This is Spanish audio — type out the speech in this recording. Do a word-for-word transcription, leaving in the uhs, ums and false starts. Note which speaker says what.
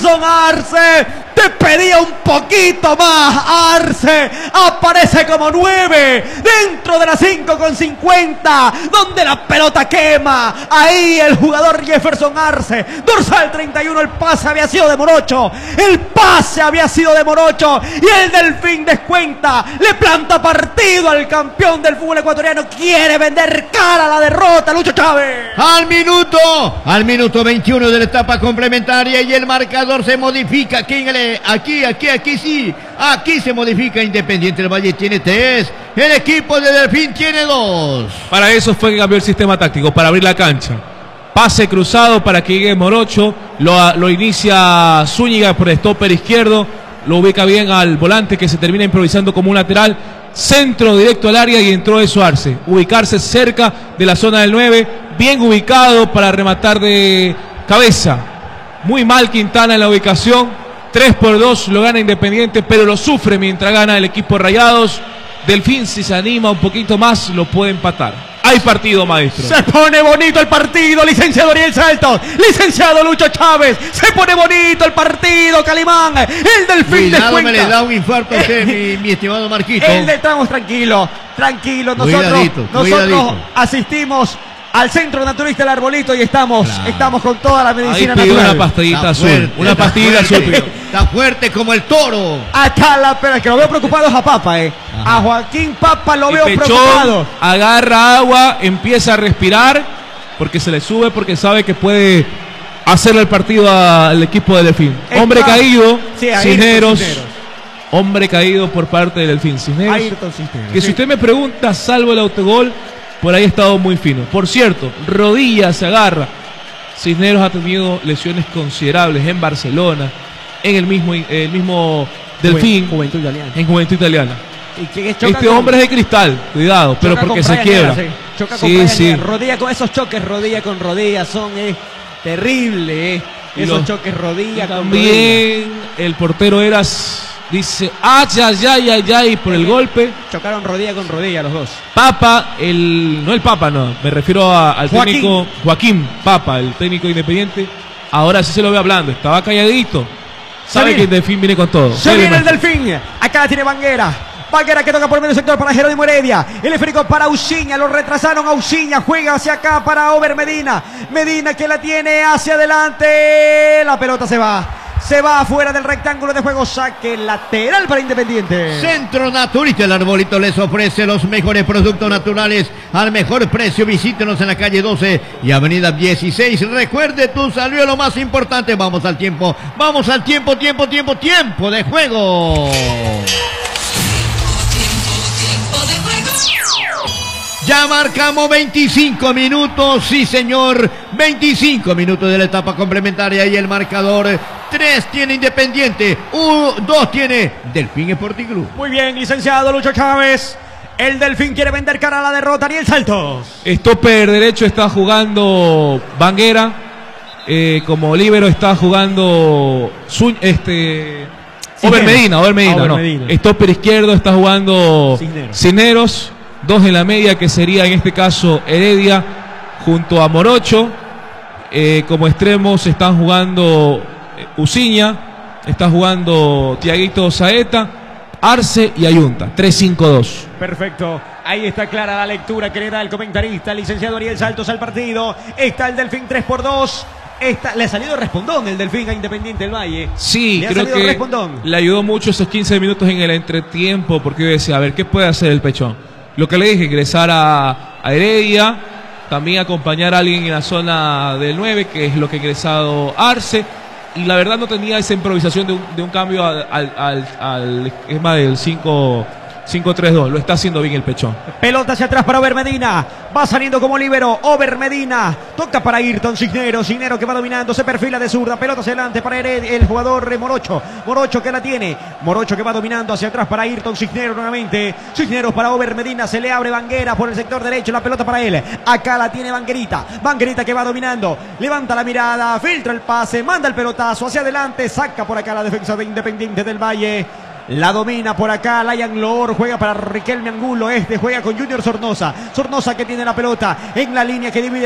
Speaker 1: Jefferson Arce. Te pedía un poquito más. Arce aparece como nueve dentro de las cinco con cincuenta, donde la pelota quema. Ahí el jugador Jefferson Arce, dorsal treinta y uno. El pase había sido de Morocho. El pase había sido de Morocho. Y el Delfín descuenta. Le planta partido al campeón del fútbol ecuatoriano. Quiere vender cara a la derrota, Lucho Chávez.
Speaker 2: Al minuto, al minuto veintiuno de la etapa complementaria y el marcador se modifica. Aquí, en el, aquí, aquí, aquí sí. Aquí se modifica. Independiente del Valle tiene tres. El equipo de Delfín tiene dos.
Speaker 3: Para eso fue que cambió el sistema táctico, para abrir la cancha. Pase cruzado para que llegue Morocho. Lo, lo inicia Zúñiga por el stopper izquierdo. Lo ubica bien al volante que se termina improvisando como un lateral. Centro directo al área y entró eso Arce. Ubicarse cerca de la zona del nueve. Bien ubicado para rematar de cabeza. Muy mal Quintana en la ubicación. tres por dos lo gana Independiente, pero lo sufre mientras gana el equipo Rayados. Delfín, si se anima un poquito más, lo puede empatar. Hay partido, maestro.
Speaker 1: Se pone bonito el partido, licenciado Ariel Saltos, licenciado Lucho Chávez. Se pone bonito el partido, Calimán. El Delfín
Speaker 2: Cuidado,
Speaker 1: descuenta.
Speaker 2: me le da un infarto a usted, mi, mi estimado Marquito.
Speaker 1: El de estamos tranquilos, tranquilos. Nosotros,
Speaker 2: Cuidadito,
Speaker 1: nosotros
Speaker 2: cuidadito.
Speaker 1: asistimos al Centro Naturista del Arbolito y estamos,
Speaker 2: Claro.
Speaker 1: estamos con toda la medicina
Speaker 3: Ahí pidió
Speaker 1: natural.
Speaker 3: una pastillita
Speaker 2: Está
Speaker 3: azul.
Speaker 2: fuerte,
Speaker 3: Una
Speaker 2: está
Speaker 3: pastillita azul
Speaker 2: fuerte.
Speaker 3: pidió.
Speaker 2: Está fuerte como el toro.
Speaker 1: Acá la pena, que lo veo preocupado es a Papa, eh.
Speaker 2: Ajá.
Speaker 1: A Joaquín Papa lo
Speaker 3: El
Speaker 1: veo
Speaker 3: Pechón
Speaker 1: preocupado.
Speaker 3: agarra agua, empieza a respirar, porque se le sube, porque sabe que puede hacerle el partido al equipo del Delfín.
Speaker 1: Está-
Speaker 3: Hombre caído,
Speaker 1: Sí, Ayrton
Speaker 3: Cisneros.
Speaker 1: Cisneros.
Speaker 3: Hombre caído por parte del Delfín. Cisneros.
Speaker 1: Ayrton Cisneros,
Speaker 3: Que
Speaker 1: sí.
Speaker 3: si usted me pregunta, salvo el autogol, por ahí ha estado muy fino. Por cierto, rodilla se agarra. Cisneros ha tenido lesiones considerables en Barcelona, en el mismo, el mismo Delfín,
Speaker 1: Juventud Italiana.
Speaker 3: en Juventud Italiana.
Speaker 1: Y que choca
Speaker 3: Este
Speaker 1: con-
Speaker 3: hombre es de cristal, cuidado, pero
Speaker 1: choca
Speaker 3: porque
Speaker 1: con
Speaker 3: se
Speaker 1: Brian
Speaker 3: quiebra.
Speaker 1: Díaz, sí. Choca con
Speaker 3: Sí,
Speaker 1: Brian
Speaker 3: sí.
Speaker 1: Díaz. Rodilla con esos choques, rodilla con rodilla, son eh, terribles. Eh.
Speaker 3: Y
Speaker 1: Esos
Speaker 3: los-
Speaker 1: choques rodilla con rodilla.
Speaker 3: También el portero Eras dice, ay, ay, ay, ay, ay, por el golpe.
Speaker 1: Chocaron rodilla con rodilla los dos.
Speaker 3: Papa, el no el Papa, no, me refiero a- al
Speaker 1: Joaquín.
Speaker 3: técnico Joaquín Papa, el técnico Independiente. Ahora sí se lo ve hablando, estaba calladito. Sabe
Speaker 1: viene.
Speaker 3: que el Delfín viene con todo.
Speaker 1: Se
Speaker 3: Dele,
Speaker 1: viene el
Speaker 3: maestro.
Speaker 1: Delfín. Acá la tiene Banguera. Banguera que toca por el medio sector para Jerónimo Heredia. El esférico para Uciña. Lo retrasaron a Uciña. Juega hacia acá para Over Medina. Medina que la tiene hacia adelante. La pelota se va. Se va afuera del rectángulo de juego. Saque lateral para Independiente.
Speaker 2: Centro Naturista, el Arbolito les ofrece los mejores productos naturales al mejor precio. Visítenos en la calle doce y avenida dieciséis. Recuerde, tu salud es lo más importante. Vamos al tiempo, vamos al tiempo, tiempo, tiempo, tiempo de juego. Ya marcamos veinticinco minutos, sí señor, veinticinco minutos de la etapa complementaria y el marcador tres tiene Independiente, dos tiene Delfín Sporting Club.
Speaker 1: Muy bien, licenciado Lucho Chávez. El Delfín quiere vender cara a la derrota. Ariel Saltos.
Speaker 3: Stopper derecho está jugando Banguera. Eh, como líbero está jugando Zú- este Over Medina, Over Medina,
Speaker 1: Over
Speaker 3: no.
Speaker 1: Medina.
Speaker 3: Stopper izquierdo está jugando
Speaker 1: Cisneros.
Speaker 3: Cisneros. Dos en la media, que sería en este caso Heredia junto a Morocho. Eh, como extremos están jugando eh, Uciña, está jugando Tiaguito Saeta, Arce y Ayunta. tres cinco dos.
Speaker 1: Perfecto. Ahí está clara la lectura que le da el comentarista, el licenciado Ariel Saltos al partido. Está el Delfín tres por dos. Está, le ha salido respondón el Delfín a Independiente del Valle.
Speaker 3: Sí,
Speaker 1: le ha
Speaker 3: creo
Speaker 1: salido
Speaker 3: que
Speaker 1: respondón.
Speaker 3: le ayudó mucho esos quince minutos en el entretiempo, porque yo decía, a ver, ¿qué puede hacer el Pechón? Lo que le dije, ingresar a, a Heredia, también acompañar a alguien en la zona del nueve, que es lo que ha ingresado Arce, y la verdad no tenía esa improvisación de un, de un cambio al, al, al, al esquema del cinco tres dos, lo está haciendo bien el Pechón.
Speaker 1: Pelota hacia atrás para Over Medina. Va saliendo como líbero. Over Medina. Toca para Ayrton Cisneros. Cisneros que va dominando. Se perfila de zurda. Pelota hacia adelante para Heredia, el jugador Morocho. Morocho que la tiene. Morocho que va dominando hacia atrás para Ayrton Cisneros nuevamente. Cisneros para Over Medina. Se le abre Banguera por el sector derecho. La pelota para él. Acá la tiene Banguerita. Banguerita que va dominando. Levanta la mirada. Filtra el pase. Manda el pelotazo hacia adelante. Saca por acá la defensa de Independiente del Valle. La domina por acá Layan Loor, juega para Riquelme Angulo, este juega con Junior Sornosa. Sornosa que tiene la pelota en la línea que divide